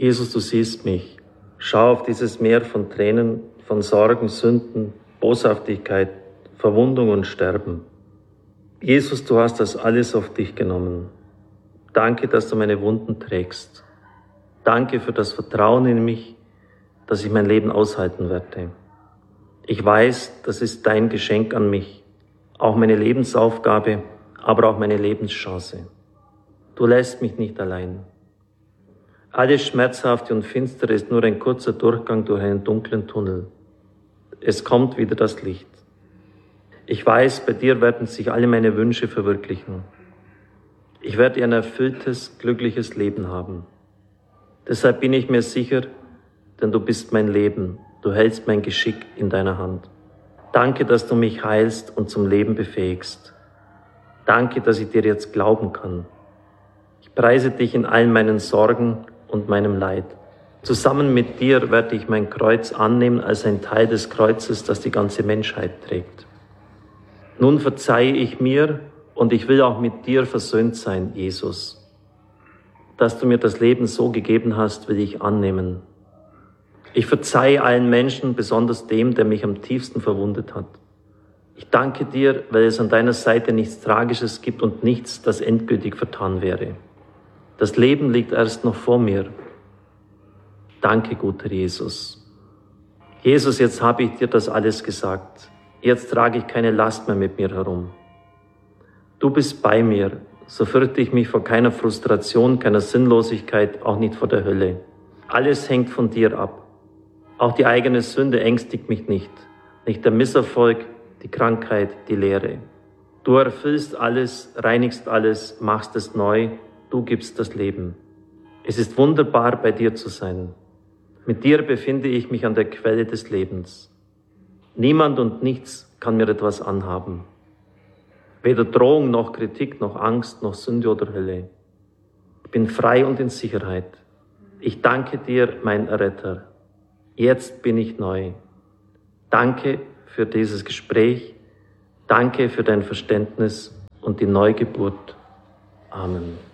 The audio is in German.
Jesus, du siehst mich. Schau auf dieses Meer von Tränen, von Sorgen, Sünden, Boshaftigkeit, Verwundung und Sterben. Jesus, du hast das alles auf dich genommen. Danke, dass du meine Wunden trägst. Danke für das Vertrauen in mich, dass ich mein Leben aushalten werde. Ich weiß, das ist dein Geschenk an mich, auch meine Lebensaufgabe, aber auch meine Lebenschance. Du lässt mich nicht allein. Alles Schmerzhafte und Finstere ist nur ein kurzer Durchgang durch einen dunklen Tunnel. Es kommt wieder das Licht. Ich weiß, bei dir werden sich alle meine Wünsche verwirklichen. Ich werde ein erfülltes, glückliches Leben haben. Deshalb bin ich mir sicher, denn du bist mein Leben. Du hältst mein Geschick in deiner Hand. Danke, dass du mich heilst und zum Leben befähigst. Danke, dass ich dir jetzt glauben kann. Ich preise dich in allen meinen Sorgen und meinem Leid. Zusammen mit dir werde ich mein Kreuz annehmen als ein Teil des Kreuzes, das die ganze Menschheit trägt. Nun verzeihe ich mir und ich will auch mit dir versöhnt sein, Jesus. Dass du mir das Leben so gegeben hast, will ich annehmen. Ich verzeihe allen Menschen, besonders dem, der mich am tiefsten verwundet hat. Ich danke dir, weil es an deiner Seite nichts Tragisches gibt und nichts, das endgültig vertan wäre. Das Leben liegt erst noch vor mir. Danke, guter Jesus. Jesus, jetzt habe ich dir das alles gesagt. Jetzt trage ich keine Last mehr mit mir herum. Du bist bei mir, so fürchte ich mich vor keiner Frustration, keiner Sinnlosigkeit, auch nicht vor der Hölle. Alles hängt von dir ab. Auch die eigene Sünde ängstigt mich nicht. Nicht der Misserfolg, die Krankheit, die Leere. Du erfüllst alles, reinigst alles, machst es neu, du gibst das Leben. Es ist wunderbar, bei dir zu sein. Mit dir befinde ich mich an der Quelle des Lebens. Niemand und nichts kann mir etwas anhaben. Weder Drohung noch Kritik noch Angst noch Sünde oder Hölle. Ich bin frei und in Sicherheit. Ich danke dir, mein Erretter. Jetzt bin ich neu. Danke für dieses Gespräch. Danke für dein Verständnis und die Neugeburt. Amen.